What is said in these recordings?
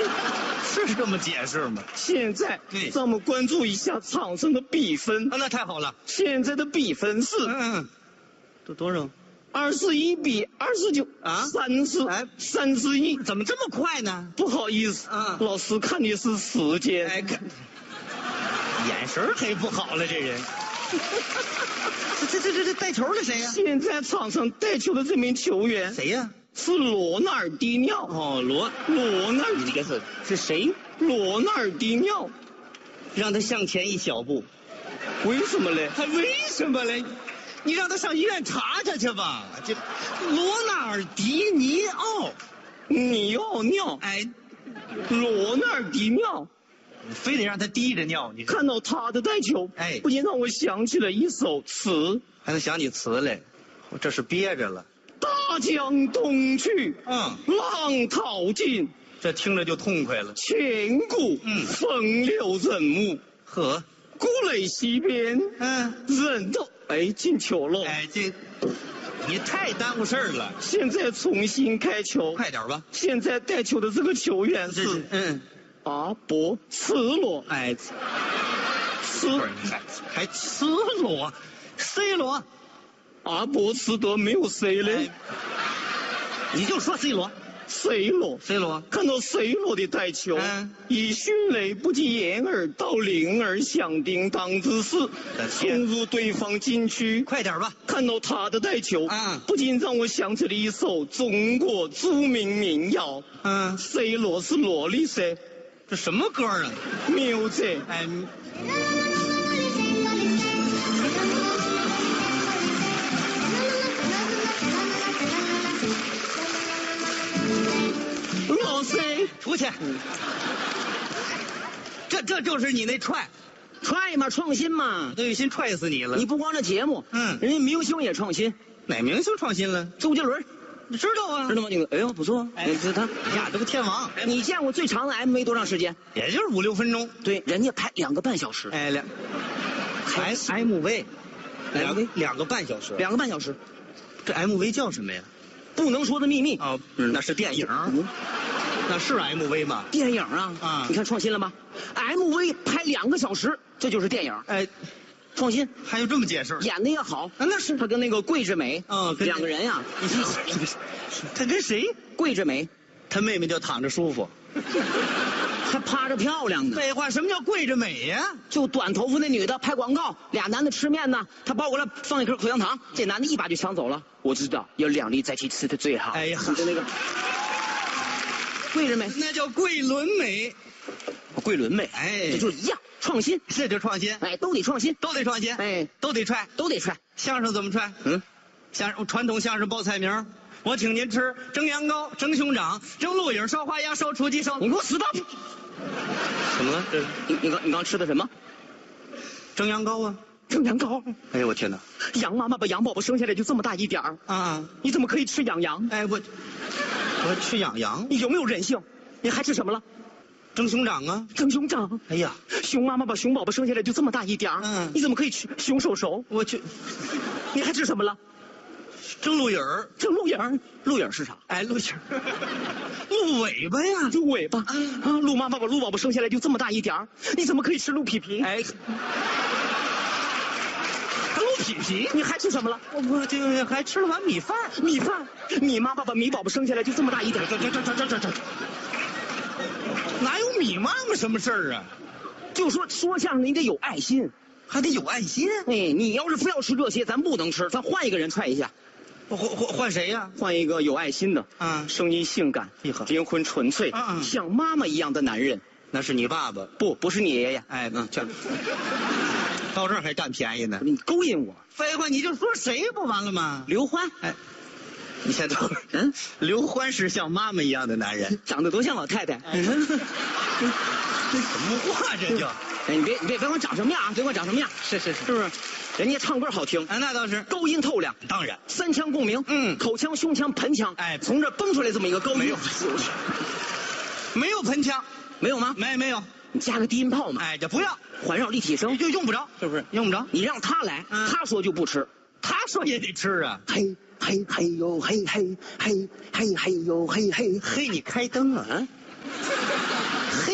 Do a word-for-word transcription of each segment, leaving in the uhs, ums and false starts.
是这么解释吗？ 现在对咱们关注一下场上的比分。 啊，那太好了。 现在的比分是嗯，这多少？ 二十一比二十九啊三十哎三十一。 怎么这么快呢？ 不好意思， 嗯老师看的是时间。 哎，看，眼神儿还不好了，这人。这这这这带球的谁呀、 现在场上带球的这名球员谁呀、 是罗纳尔迪尼奥。 哦，罗， 罗纳尔你这是是谁？ 罗纳尔迪尼奥， 让他向前一小步。 为什么嘞？ 他为什么嘞？你让他上医院查查去吧。这罗纳尔迪尼奥， 尼奥尿， 哎， 罗纳尔迪尼奥。 非得让他滴着尿，你看到他的带球， 哎不禁让我想起了一首词： 还能想起词来？我这是憋着了。 大江东去， 嗯， 浪淘尽， 这听着就痛快了。 千古嗯风流人物。 呵， 古垒西边， 嗯， 人都哎进球了。 哎，这你太耽误事儿了， 现在重新开球， 快点吧。 现在带球的这个球员这是嗯， 阿博茨罗。 哎， 茨不是你还还茨罗，C 罗， 阿博茨德没有 C 嘞哎，你就说 C 罗 ，C 罗。 ，C 罗， 看到 C 罗的带球， 嗯以迅雷不及掩耳盗铃儿响叮当之势的天冲入对方禁区。 快点吧。 看到他的带球， 嗯不禁让我想起了一首中国著名民谣。 嗯， C 罗是萝莉噻这什么歌啊？ ，music。 哎， 老 C， 出去。这这就是你那踹， 踹嘛，创新嘛。 都有心踹死你了。 你不光这节目， 嗯人家明星也创新。 哪明星创新了？ 周杰伦， 你知道啊？ 知道吗？你哎呦不错， 哎这他。 呀，这不天王， 你见过最长的 M V 多长时间？ 也就是五六分钟。 对，人家拍两个半小时， 哎，两还 M V，两 M V 两个半小时。 两个半小时。 这 M V 叫什么呀？ 不能说的秘密。 哦，那是电影， 嗯那是 M V 吗？ 电影啊， 啊你看创新了吗 ？M V 拍两个小时，这就是电影， 哎， 创新， 还有这么解释？ 演的也好。 啊，那是他跟那个桂纶镁， 嗯跟两个人呀， 你他跟谁？ 桂纶镁他妹妹就躺着舒服。 还趴着漂亮呢。 废话，什么叫跪着美呀？ 就短头发那女的拍广告，俩男的吃面呢，她抱过来放一颗口香糖，这男的一把就抢走了。我知道要两粒在一起吃的最好。 哎呀你的那个桂纶镁， 那叫桂纶镁。 桂纶镁， 哎这就一样，创新， 这就创新， 哎，都得创新， 都得创新， 哎， 都得踹。 都得踹。 相声怎么踹？ 嗯， 相声传统相声报菜名儿，我请您吃蒸羊羔、蒸熊掌、蒸鹿影、烧花鸭、烧雏鸡、烧…… 你给我 stop！ 怎么了？这你你刚你刚吃的什么？ 蒸羊羔啊！ 蒸羊羔。 哎呦我天哪！ 羊妈妈把羊宝宝生下来就这么大一点儿， 啊！ 你怎么可以吃养羊？ 哎我，我吃养羊， 你有没有人性？你还吃什么了？ 蒸熊掌啊！ 蒸熊掌。 哎呀， 熊妈妈把熊宝宝生下来就这么大一点儿， 嗯你怎么可以吃熊手手？ 我去你还吃什么了？ 蒸鹿影儿， 蒸鹿影儿。鹿影儿是啥？ 哎鹿影儿，鹿尾巴呀！ 鹿尾巴。啊，鹿妈妈把鹿宝宝生下来就这么大一点儿，你怎么可以吃鹿皮皮？ 哎，还鹿皮皮？ 你还吃什么了？ 我我这个还吃了碗米饭。 米饭。米妈妈把米宝宝生下来就这么大一点儿， 这这这这这这这，哪有米妈妈什么事儿啊？ 就说说相声你得有爱心。 还得有爱心。 哎，你要是非要吃这些，咱不能吃，咱换一个人踹一下， 换换换换谁呀？ 换一个有爱心的， 啊， 声音性感哎呵， 灵魂纯粹， 嗯嗯像妈妈一样的男人。 那是你爸爸。 不，不是你爷爷， 哎，嗯，这到这儿还占便宜呢。 你勾引我。 废话，你就说谁不完了吗？ 刘欢， 哎，你先等会儿。 嗯， 刘欢是像妈妈一样的男人。 长得多像老太太。 哎这什么话这叫？ 哎，你别你别别管长什么样啊，别管长什么样， 是是是是不是？人家唱歌好听， 啊，那倒是。 高音透亮， 当然， 三腔共鸣， 嗯口腔、胸腔、盆腔， 哎从这蹦出来这么一个高音， 没有没有盆腔， 没有吗？ 没没有。 你加个低音炮嘛， 哎，这不要， 环绕立体声， 就用不着，是不是？用不着。 你让他来， 嗯他说就不吃， 他说也得吃啊。 嘿嘿嘿呦嘿嘿嘿嘿嘿呦嘿嘿， 嘿，你开灯啊？ 啊，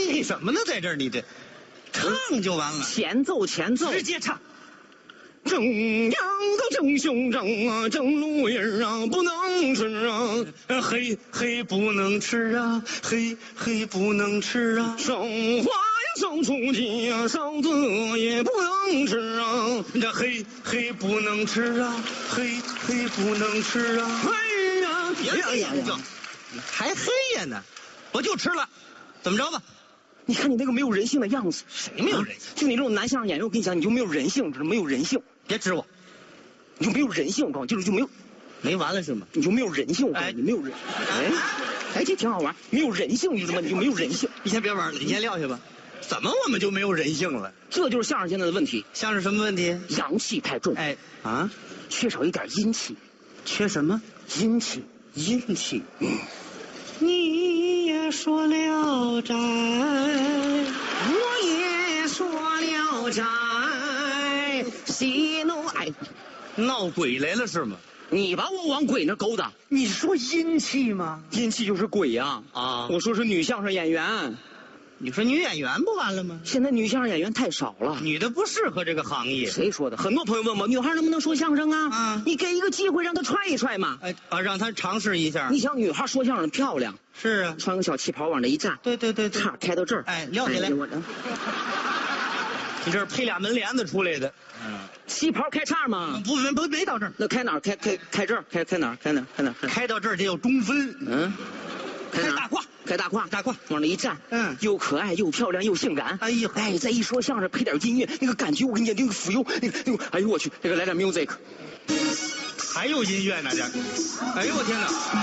配什么呢？在这儿你这唱就完了， 前奏前奏， 直接唱。 正阳的正兄正啊，正路人啊，不能吃啊， 黑黑不能吃啊，黑黑不能吃啊， 烧花呀烧出鸡呀，烧子也不能吃啊， 这黑黑不能吃啊，黑黑不能吃啊。 哎呀， 别这样就，还黑呀呢，我就吃了，怎么着吧？ 你看你那个没有人性的样子， 谁没有人性？ 就你这种男相声演员，我跟你讲，你就没有人性，知道没有人性， 别指我， 你就没有人性，我告诉你，就是就没有， 没完了是吗？ 你就没有人性，我告诉哎你，没有人，哎，哎，这挺好玩，没有人性，你知道吗？你就没有人性， 你先别玩了，你先撂下吧。怎么我们就没有人性了？ 这就是相声现在的问题， 像是什么问题？ 阳气太重， 哎啊， 缺少一点阴气， 缺什么？ 阴气， 阴气。你也说聊斋， 我也说聊斋，喜怒哀。 闹鬼来了是吗？ 你把我往鬼那勾搭， 你说阴气吗？ 阴气就是鬼呀！ 啊， 我说是女相声演员， 你说女演员不完了吗？ 现在女相声演员太少了。 女的不适合这个行业。 谁说的？很多朋友问我，女孩能不能说相声啊？ 啊你给一个机会让她踹一踹嘛。 哎啊，让她尝试一下。 你想女孩说相声漂亮， 是啊， 穿个小旗袍往这一站， 对对对对， 叉开到这儿， 哎撂下来哎我这你这是配俩门帘子出来的。嗯， 旗袍开叉嘛。 不没不没到这儿， 那开哪儿？开开开这儿？开开哪儿？开哪儿？开哪儿？ 开到这儿得有中分。 嗯，开哪儿开大胯， 开大胯， 大胯往那一站， 嗯又可爱又漂亮又性感。 哎呦哎，再一说相声配点音乐，那个感觉我跟你讲，那个浮游，那个那个，哎呦我去，这个来点 music。 还有音乐呢这。哎呦我天哪！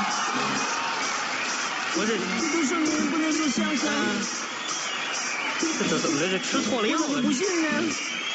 我这不是你不能说相声， 这怎怎么着？这吃错了药了？ 不信呢？